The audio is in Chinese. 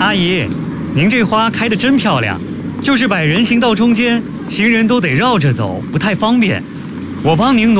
阿姨，您这花开得真漂亮，就是摆人行道中间，行人都得绕着走，不太方便。我帮您挪